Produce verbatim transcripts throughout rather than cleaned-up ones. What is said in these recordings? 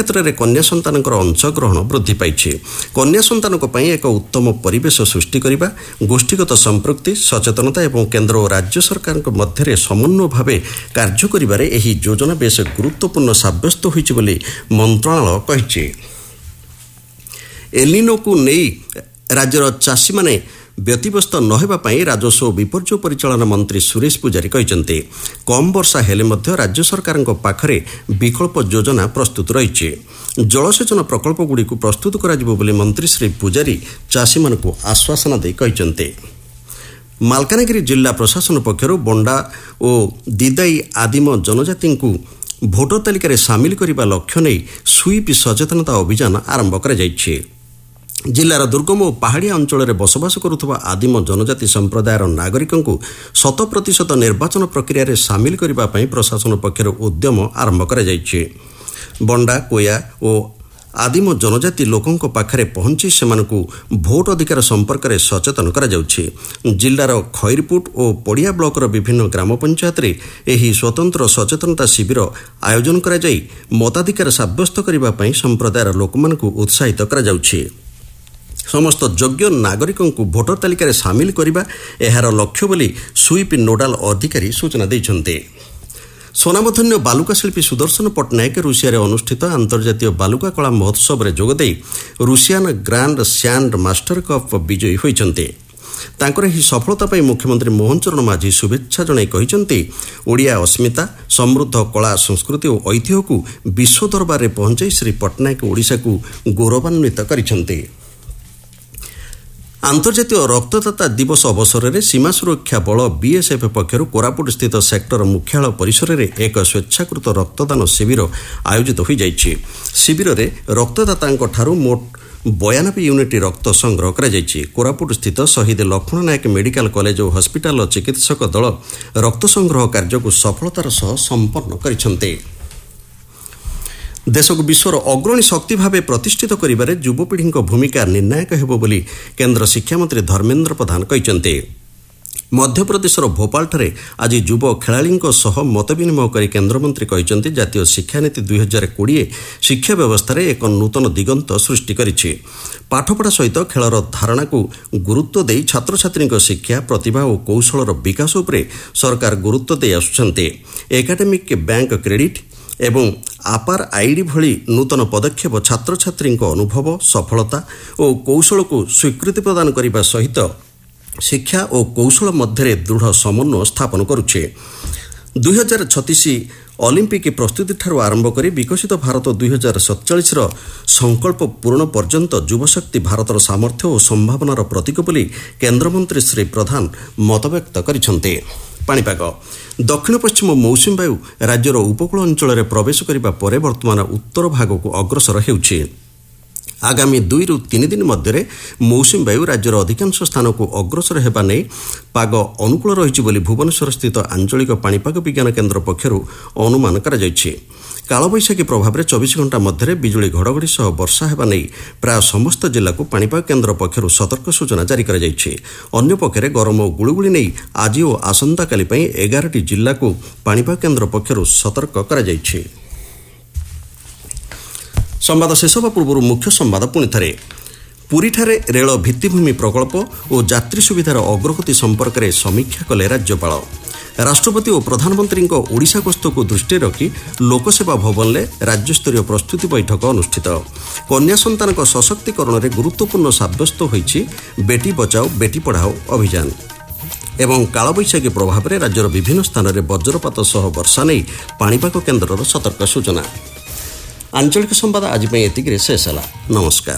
କ୍ଷେତ୍ରରେ କନ୍ୟା ସନ୍ତାନଙ୍କର ଅଂଶଗ୍ରହଣ ବୃଦ୍ଧି ପାଇଛି। କନ୍ୟା ସନ୍ତାନଙ୍କ ପାଇଁ ଏକ ଉତ୍ତମ ପରିବେଶ ସୃଷ୍ଟି କରିବା, ଗୋଷ୍ଠୀଗତ ସମ୍ପୃକ୍ତି, ସଚେତନତା ଏବଂ କେନ୍ଦ୍ର ଓ ରାଜ୍ୟ ସରକାରଙ୍କ ମଧ୍ୟରେ ସମନ୍ୱୟ ଭାବେ କାର୍ଯ୍ୟ କରିବାରେ ଏହି ଯୋଜନା ବେଶ ଗୁରୁତ୍ୱପୂର୍ଣ୍ଣ ସାବ୍ୟସ୍ତ ହୋଇଛି ବୋଲି ମନ୍ତ୍ରଣାଳୟ କହିଛି। ଏଲିନୋକୁ ନେଇ ରାଜ୍ୟର ଚାଷୀମାନେ ବ୍ୟତିବ୍ୟସ୍ତ ନ ହେବା ପାଇଁ ରାଜସ୍ୱ ଓ ବିପର୍ଯ୍ୟୟ ପରିଚାଳନା ମନ୍ତ୍ରୀ ସୁରେଶ ପୂଜାରୀ କହିଛନ୍ତି। କମ୍ ବର୍ଷା ହେଲେ ମଧ୍ୟ ରାଜ୍ୟ ସରକାରଙ୍କ ପାଖରେ ବିକଳ୍ପ ଯୋଜନା ପ୍ରସ୍ତୁତ ରହିଛି। ଜଳସେଚନ ପ୍ରକଳ୍ପଗୁଡ଼ିକୁ ପ୍ରସ୍ତୁତ କରାଯିବ ବୋଲି ମନ୍ତ୍ରୀ ଶ୍ରୀ ପୂଜାରୀ ଚାଷୀମାନଙ୍କୁ ଆଶ୍ୱାସନା ଦେଇ କହିଛନ୍ତି। ମାଲକାନଗିରି ଜିଲ୍ଲା ପ୍ରଶାସନ ପକ୍ଷରୁ ବଣ୍ଡା ଓ ଦିଦାଇ ଆଦିମ ଜନଜାତିଙ୍କୁ ଭୋଟର ତାଲିକାରେ ସାମିଲ କରିବା ଲକ୍ଷ୍ୟ ନେଇ ସୁଇପ୍ ସଚେତନତା ଅଭିଯାନ ଆରମ୍ଭ କରାଯାଇଛି। ଜିଲ୍ଲାର ଦୁର୍ଗମ ଓ ପାହାଡ଼ିଆ ଅଞ୍ଚଳରେ ବସବାସ କରୁଥିବା ଆଦିମ ଜନଜାତି ସମ୍ପ୍ରଦାୟର ନାଗରିକଙ୍କୁ ଶତ ପ୍ରତିଶତ ନିର୍ବାଚନ ପ୍ରକ୍ରିୟାରେ ସାମିଲ କରିବା ପାଇଁ ପ୍ରଶାସନ ପକ୍ଷରୁ ଉଦ୍ୟମ ଆରମ୍ଭ କରାଯାଇଛି। ବଣ୍ଡା, କୋୟା ଓ ଆଦିମ ଜନଜାତି ଲୋକଙ୍କ ପାଖରେ ପହଞ୍ଚି ସେମାନଙ୍କୁ ଭୋଟ ଅଧିକାର ସମ୍ପର୍କରେ ସଚେତନ କରାଯାଉଛି। ଜିଲ୍ଲାର ଖଇରପୁଟ ଓ ପଡ଼ିଆ ବ୍ଲକର ବିଭିନ୍ନ ଗ୍ରାମ ପଞ୍ଚାୟତରେ ଏହି ସ୍ୱତନ୍ତ୍ର ସଚେତନତା ଶିବିର ଆୟୋଜନ କରାଯାଇ ମତାଧିକାର ସାବ୍ୟସ୍ତ କରିବା ପାଇଁ ସମ୍ପ୍ରଦାୟର ଲୋକମାନଙ୍କୁ ଉତ୍ସାହିତ କରାଯାଉଛି। ସମସ୍ତ ଯୋଗ୍ୟ ନାଗରିକଙ୍କୁ ଭୋଟର ତାଲିକାରେ ସାମିଲ କରିବା ଏହାର ଲକ୍ଷ୍ୟ ବୋଲି ସୁଇପ୍ ନୋଡାଲ ଅଧିକାରୀ ସୂଚନା ଦେଇଛନ୍ତି। ସ୍ୱନାମଧନ୍ୟ ବାଲୁକା ଶିଳ୍ପୀ ସୁଦର୍ଶନ ପଟ୍ଟନାୟକ ରୁଷିଆରେ ଅନୁଷ୍ଠିତ ଆନ୍ତର୍ଜାତୀୟ ବାଲୁକା କଳା ମହୋତ୍ସବରେ ଯୋଗଦେଇ Russian grand sand master cup ବିଜୟୀ ହୋଇଛନ୍ତି। ତାଙ୍କର ଏହି ସଫଳତା ପାଇଁ ମୁଖ୍ୟମନ୍ତ୍ରୀ ମୋହନ ଚରଣ ମାଝୀ ଶୁଭେଚ୍ଛା ଜଣାଇ କହିଛନ୍ତି, ଓଡ଼ିଆ ଅସ୍ମିତା, ସମୃଦ୍ଧ କଳା ସଂସ୍କୃତି ଓ ଐତିହ୍ୟକୁ ବିଶ୍ୱ ଦରବାରରେ ପହଞ୍ଚାଇ ଶ୍ରୀ ପଟ୍ଟନାୟକ ଓଡ଼ିଶାକୁ ଗୌରବାନ୍ୱିତ କରିଛନ୍ତି। ଆନ୍ତର୍ଜାତୀୟ ରକ୍ତଦାତା ଦିବସ ଅବସରରେ ସୀମା ସୁରକ୍ଷା ବଳ ବିଏସ୍ଏଫ୍ ପକ୍ଷରୁ କୋରାପୁଟ ସ୍ଥିତ ସେକ୍ଟର ମୁଖ୍ୟାଳୟ ପରିସରରେ ଏକ ସ୍ୱେଚ୍ଛାକୃତ ରକ୍ତଦାନ ଶିବିର ଆୟୋଜିତ ହୋଇଯାଇଛି। ଶିବିରରେ ରକ୍ତଦାତାଙ୍କଠାରୁ ମୋଟ ବୟାନବେ ୟୁନିଟ୍ ରକ୍ତ ସଂଗ୍ରହ କରାଯାଇଛି। କୋରାପୁଟ ସ୍ଥିତ ଶହୀଦ ଲକ୍ଷ୍ମଣ ନାୟକ ମେଡିକାଲ କଲେଜ ଓ ହସ୍ପିଟାଲର ଚିକିତ୍ସକ ଦଳ ରକ୍ତ ସଂଗ୍ରହ କାର୍ଯ୍ୟକୁ ସଫଳତାର ସହ ସମ୍ପନ୍ନ କରିଛନ୍ତି। ଦେଶକୁ ବିଶ୍ୱର ଅଗ୍ରଣୀ ଶକ୍ତି ଭାବେ ପ୍ରତିଷ୍ଠିତ କରିବାରେ ଯୁବପିଢ଼ିଙ୍କ ଭୂମିକା ନିର୍ଣ୍ଣାୟକ ହେବ ବୋଲି କେନ୍ଦ୍ର ଶିକ୍ଷାମନ୍ତ୍ରୀ ଧର୍ମେନ୍ଦ୍ର ପ୍ରଧାନ କହିଛନ୍ତି। ମଧ୍ୟପ୍ରଦେଶର ଭୋପାଳଠାରେ ଆଜି ଯୁବ ଖେଳାଳିଙ୍କ ସହ ମତ ବିନିମୟ କରି କେନ୍ଦ୍ରମନ୍ତ୍ରୀ କହିଛନ୍ତି, ଜାତୀୟ ଶିକ୍ଷାନୀତି ଦୁଇ ହଜାର କୋଡ଼ିଏ ଶିକ୍ଷା ବ୍ୟବସ୍ଥାରେ ଏକ ନୂତନ ଦିଗନ୍ତ ସୃଷ୍ଟି କରିଛି। ପାଠପଢ଼ା ସହିତ ଖେଳର ଧାରଣାକୁ ଗୁରୁତ୍ୱ ଦେଇ ଛାତ୍ରଛାତ୍ରୀଙ୍କ ଶିକ୍ଷା, ପ୍ରତିଭା ଓ କୌଶଳର ବିକାଶ ଉପରେ ସରକାର ଗୁରୁତ୍ୱ ଦେଇ ଆସୁଛନ୍ତି। ଏକାଡେମିକ୍ ବ୍ୟାଙ୍କ କ୍ରେଡିଟ୍ ଏବଂ ଆପାର ଆଇଡି ଭଳି ନୂତନ ପଦକ୍ଷେପ ଛାତ୍ରଛାତ୍ରୀଙ୍କ ଅନୁଭବ, ସଫଳତା ଓ କୌଶଳକୁ ସ୍ୱୀକୃତି ପ୍ରଦାନ କରିବା ସହିତ ଶିକ୍ଷା ଓ କୌଶଳ ମଧ୍ୟରେ ଦୃଢ଼ ସମନ୍ୱୟ ସ୍ଥାପନ କରୁଛି। ଦୁଇ ହଜାର ଛତିଶ ଅଲିମ୍ପିକ୍ ପ୍ରସ୍ତୁତିଠାରୁ ଆରମ୍ଭ କରି ବିକଶିତ ଭାରତ ଦୁଇ ହଜାର ସତଚାଳିଶର ସଂକଳ୍ପ ପୂରଣ ପର୍ଯ୍ୟନ୍ତ ଯୁବଶକ୍ତି ଭାରତର ସାମର୍ଥ୍ୟ ଓ ସମ୍ଭାବନାର ପ୍ରତୀକ ବୋଲି କେନ୍ଦ୍ରମନ୍ତ୍ରୀ ଶ୍ରୀ ପ୍ରଧାନ ମତବ୍ୟକ୍ତ କରିଛନ୍ତି। ପାଣିପାଗ। ଦକ୍ଷିଣ ପଶ୍ଚିମ ମୌସୁମୀ ବାୟୁ ରାଜ୍ୟର ଉପକୂଳ ଅଞ୍ଚଳରେ ପ୍ରବେଶ କରିବା ପରେ ବର୍ତ୍ତମାନ ଉତ୍ତର ଭାଗକୁ ଅଗ୍ରସର ହେଉଛି। ଆଗାମୀ ଦୁଇରୁ ତିନି ଦିନ ମଧ୍ୟରେ ମୌସୁମୀ ବାୟୁ ରାଜ୍ୟର ଅଧିକାଂଶ ସ୍ଥାନକୁ ଅଗ୍ରସର ହେବା ନେଇ ପାଗ ଅନୁକୂଳ ରହିଛି ବୋଲି ଭୁବନେଶ୍ୱରସ୍ଥିତ ଆଞ୍ଚଳିକ ପାଣିପାଗ ବିଜ୍ଞାନ କେନ୍ଦ୍ର ପକ୍ଷରୁ ଅନୁମାନ କରାଯାଇଛି। କାଳବୈଶାଖୀ ପ୍ରଭାବରେ ଚବିଶ ଘଣ୍ଟା ମଧ୍ୟରେ ବିଜୁଳି ଘଡ଼ଘଡ଼ି ସହ ବର୍ଷା ହେବା ନେଇ ପ୍ରାୟ ସମସ୍ତ ଜିଲ୍ଲାକୁ ପାଣିପାଗ କେନ୍ଦ୍ର ପକ୍ଷରୁ ସତର୍କ ସୂଚନା ଜାରି କରାଯାଇଛି। ଅନ୍ୟପକ୍ଷରେ ଗରମ ଓ ଗୁଳୁଗୁଳି ନେଇ ଆଜି ଓ ଆସନ୍ତାକାଲି ପାଇଁ ଏଗାରଟି ଜିଲ୍ଲାକୁ ପାଣିପାଗ କେନ୍ଦ୍ର ପକ୍ଷରୁ ସତର୍କ କରାଯାଇଛି। ସମ୍ବାଦ ଶେଷ ହେବା ପୂର୍ବରୁ ମୁଖ୍ୟ ସମ୍ବାଦ ପୁଣିଥରେ। ପୁରୀଠାରେ ରେଳ ଭିତ୍ତିଭୂମି ପ୍ରକଳ୍ପ ଓ ଯାତ୍ରୀ ସୁବିଧାର ଅଗ୍ରଗତି ସମ୍ପର୍କରେ ସମୀକ୍ଷା କଲେ ରାଜ୍ୟପାଳ। ରାଷ୍ଟ୍ରପତି ଓ ପ୍ରଧାନମନ୍ତ୍ରୀଙ୍କ ଓଡ଼ିଶା ଗସ୍ତକୁ ଦୃଷ୍ଟିରେ ରଖି ଲୋକସେବା ଭବନରେ ରାଜ୍ୟସ୍ତରୀୟ ପ୍ରସ୍ତୁତି ବୈଠକ ଅନୁଷ୍ଠିତ। କନ୍ୟା ସନ୍ତାନଙ୍କ ସଶକ୍ତିକରଣରେ ଗୁରୁତ୍ୱପୂର୍ଣ୍ଣ ସାବ୍ୟସ୍ତ ହୋଇଛି ବେଟି ବଚାଓ ବେଟି ପଢ଼ାଓ ଅଭିଯାନ। ଏବଂ କାଳବୈଶାଖୀ ପ୍ରଭାବରେ ରାଜ୍ୟର ବିଭିନ୍ନ ସ୍ଥାନରେ ବଜ୍ରପାତ ସହ ବର୍ଷା ନେଇ ପାଣିପାଗ କେନ୍ଦ୍ରର ସତର୍କ ସୂଚନା। ଆଞ୍ଚଳିକ ସମ୍ବାଦ ଆଜି ପାଇଁ ଏତିକିରେ ଶେଷ ହେଲା। ନମସ୍କାର।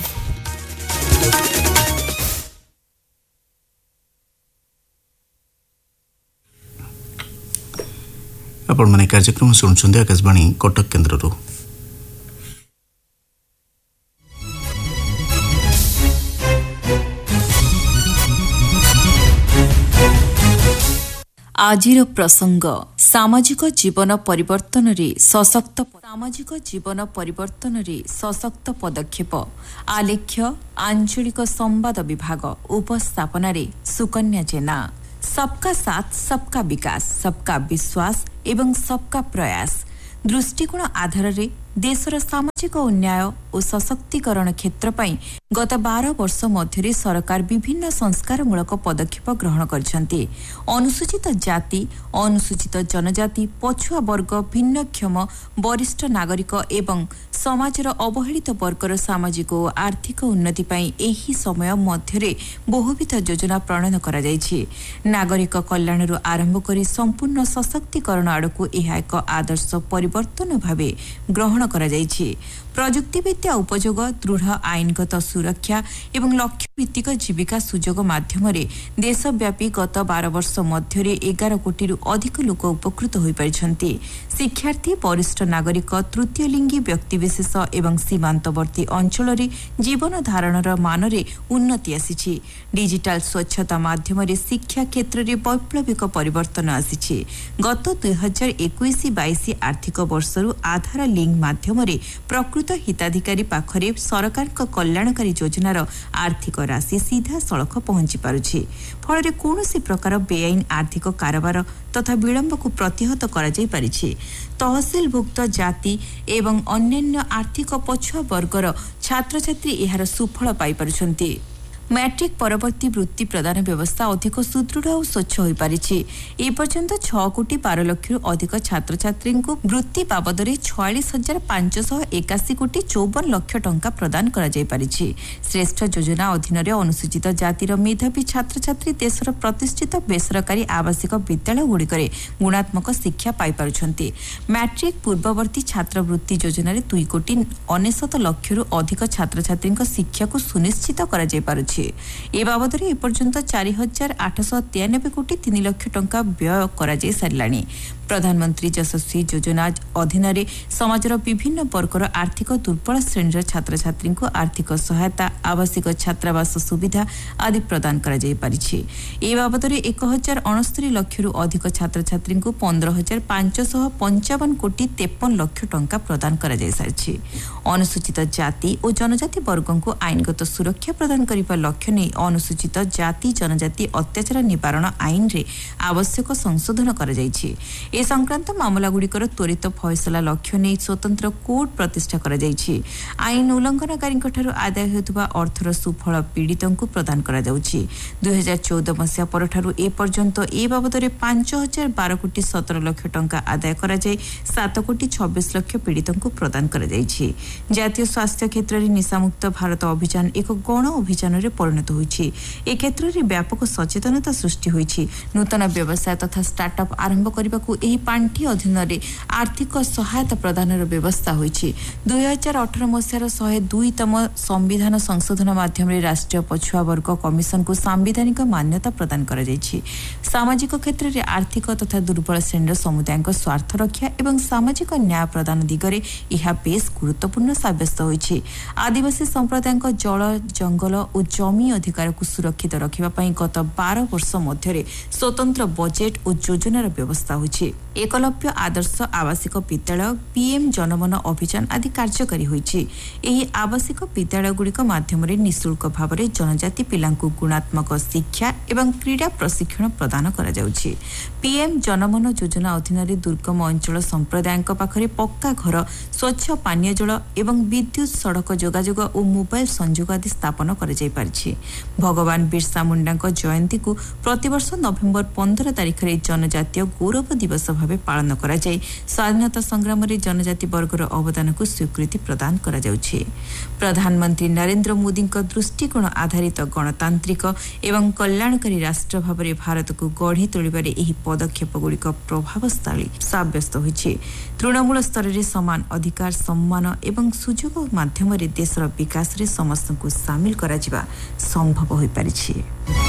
ଆପଣମାନେ କାର୍ଯ୍ୟକ୍ରମ ଶୁଣୁଛନ୍ତି ଆକାଶବାଣୀ କଟକ କେନ୍ଦ୍ରରୁ। ଆଜିର ପ୍ରସଙ୍ଗ ସାମାଜିକ ଜୀବନ ପରିବର୍ତ୍ତନରେ ସଶକ୍ତ ସାମାଜିକ ଜୀବନ ପରିବର୍ତ୍ତନରେ ସଶକ୍ତ ପଦକ୍ଷେପ ଆଲେଖ୍ୟ ଆଞ୍ଚଳିକ ସମ୍ବାଦ ବିଭାଗ ଉପସ୍ଥାପନାରେ ସୁକନ୍ୟା ଜେନା। ସବକା ସାଥ ସବକା ବିକାଶ, ସବକା ବିଶ୍ୱାସ ଏବଂ ସବକା ପ୍ରୟାସ ଦୃଷ୍ଟିକୋଣ ଆଧାରରେ देशर सामाजिक न्याय और सशक्तिकरण क्षेत्र पर गत बारह वर्ष मध्य सरकार विभिन्न संस्कारमूलक पदक्षेप ग्रहण करछन्ति। अनुसूचित जाति, अनुसूचित जनजाति, पछुआ वर्ग, भिन्नक्षम, वरिष्ठ नागरिक एवं समाजर अवहेलित वर्गर सामाजिक और आर्थिक उन्नति पई एही समय मध्य बहुविध योजना प्रणयन करा जायछि। नागरिक कल्याण आरंभ करी संपूर्ण सशक्तिकरण आड़कू यह एक आदर्श परिवर्तन भावे ग्रहण करा जायछि। प्रजुक्तिविद्या उपयोग, दृढ़ आईनगत सुरक्षा एवं लक्ष्य भित्तिक जीविका सुजोग माध्यम देशव्यापी गत बारह वर्ष मध्य एगार कोटी अधिक लोक उपकृत हो पारिछन्ति। शिक्षार्थी, वरिष्ठ नागरिक, तृतीय लिंगी व्यक्तिविशेष एवं सीमांतवर्ती अंचल जीवन धारणर मानरे उन्नति आसिछि। डिजिटल स्वच्छता माध्यम शिक्षा क्षेत्र में वैप्लविक परिवर्तन आसिछि। गत दुई हजार एकुश बाईस आर्थिक वर्षर आधार लिंक माध्यम प्रकृत हिताधिकारी पाखरे सरकार कल्याणकारी योजनार आर्थिक राशि सीधा सड़क पहुंची पारुछि। फल कौनसी प्रकार बेआईन आर्थिक कारोबार तथा विलंब को प्रतिहत करा जाई पारिछि। तहसिलभुक्त जाति एवं अन्यान्य आर्थिक पछुआ वर्गर छात्र छात्री एहार सुफल पाई पारुछन्ति। मैट्रिक परवर्ती वृत्ति प्रदान व्यवस्था अधिक सुदृढ़ और स्वच्छ हो पारिछि। ए पर्यंत छह कोटी बारह लक्ष अधिक छात्र छात्री को वृत्ति बाबद छयालीस हजार पांचश एकाशी कोटी चौवन लक्ष टंका प्रदान करा जाई पारिछि। श्रेष्ठ योजना अधीन अनुसूचित जातिर मेधावी छात्र छात्री देशर प्रतिष्ठित बेसरकारी आवासिक विद्यालय गुड़िकरे गुणात्मक शिक्षा पाई पारुछन्ति। मैट्रिक पूर्ववर्ती छात्रवृत्ति योजन दुई कोटी अनेशत लक्ष अधिक छात्र छात्री शिक्षा को सुनिश्चित करा जाई पारुछि। ए बाबद एपर्यंत चार हजार आठश तेयानबे कोटी तीन लक्ष टंका व्यय करा जाई सारिलाणी। प्रधानमंत्री यशस्वी योजना अधीन समाजर विभिन्न वर्गर आर्थिक दुर्बल श्रेणीर छात्र छात्री को आर्थिक सहायता, आवासिक छात्रावास सुविधा आदि प्रदान करा जाई पारिछि। ए बाबद एक हजार अणस्तरी लक्ष अधिक छात्र छात्री को पंद्रह हजार पांचश पंचावन कोटी तेपन लक्ष टंका प्रदान करा जाई सारिछि। अनुसूचित जाति और जनजाति वर्ग को आईनगत सुरक्षा प्रदान करिबा लक्ष्य नहीं अनुसूचित जाति जनजाति अत्याचार निवारण आईन रे आवश्यक संशोधन करा जायछि। ए संक्रांत मामला गुड़िकर त्वरित फैसला लक्ष्य नहीं स्वतंत्र कोर्ट प्रतिष्ठा करा जायछि। आईन उल्लंघनकारी आदाय होता अर्थर सुफल पीड़ित को प्रदान करा जाउछि। दुई हजार चौदह मसीहा परठारु ए पर्यंत ए बाबद पांच हजार बारह कोटी सतर लक्ष टंका आदाय करा जाय सात कोटी छब्बीस लक्ष पीड़ित को प्रदान करा जायछि। जातीय स्वास्थ्य क्षेत्र में निशामुक्त भारत अभियान एक गण अभियान रे परिणत होइछि। ए क्षेत्र में व्यापक सचेतनता सृष्टि होइछि। नूतन व्यवसाय तथा स्टार्टअप आरंभ करबाकू एही पांठी अधीन रे आर्थिक सहायता प्रदानर व्यवस्था होइछि। दुई हजार अठारह मसीहार शहे दुईतम संविधान संशोधन माध्यम राष्ट्रीय पछुआ वर्ग कमिशन को सांविधानिक मान्यता प्रदान करा जायछि। सामाजिक क्षेत्र में आर्थिक तथा दुर्बल श्रेणीर समुदाय स्वार्थ रक्षा एवं सामाजिक न्याय प्रदान दिगरे यह बेस गुरुत्वपूर्ण साब्यस्त होइछि। आदिवासी संप्रदाय जल, जंगल और जमी अधिकार को सुरक्षित रखा गत बारह वर्ष मध्य स्वतंत्र बजेट और योजनार व्यवस्था होइछि। एकलव्य आदर्श आवासिक विद्यालय, पीएम जनमन अभियान आदि कार्यकारी होइछि। एही आवासिक विद्यालय गुड़िक माध्यम निःशुल्क भाव में जनजाति पिलांकु गुणात्मक शिक्षा एवं क्रीड़ा प्रशिक्षण प्रदान करा जाउछि। पीएम जनमन योजना अधीन दुर्गम अंचल संप्रदाय पाखरे पक्का घर, स्वच्छ पानीय जल एवं विद्युत, सड़क जोगाजोग और मोबाइल संजोग आदि स्थापन करा जाई पारिछि। भगवान बिरसा मुंडा जयंती को प्रतिवर्ष नवेम्बर पंद्रह तारिख में जनजातीय गौरव दिवस भाव पालन करा जाय स्वाधीनता संग्राम में जनजाति वर्गर अवदान को स्वीकृति प्रदान करा जाउछि। प्रधानमंत्री नरेंद्र मोदी दृष्टिकोण आधारित गणतांत्रिक एवं कल्याणकारी राष्ट्र भाव में भारत को गढ़ी तोड़बार एही पदक्षेप गुड़िक प्रभावशाली साब्यस्त होइछि। तृणमूल स्तर में समान अधिकार, सम्मान एवं सुजोग माध्यम देशर विकास रे समस्त को सामिल करा जिबा संभव होई पारिछि।